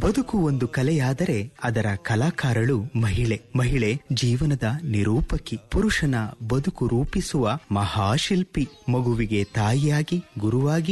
ಬದುಕು ಒಂದು ಕಲೆಯಾದರೆ ಅದರ ಕಲಾಕಾರಳು ಮಹಿಳೆ. ಮಹಿಳೆ ಜೀವನದ ನಿರೂಪಕಿ, ಪುರುಷನ ಬದುಕು ರೂಪಿಸುವ ಮಹಾಶಿಲ್ಪಿ. ಮಗುವಿಗೆ ತಾಯಿಯಾಗಿ, ಗುರುವಾಗಿ,